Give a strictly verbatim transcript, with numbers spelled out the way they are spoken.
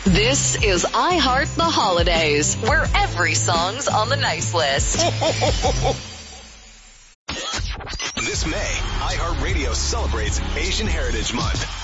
This is iHeart the Holidays, where every song's on the nice list. This May, iHeartRadio celebrates Asian Heritage Month.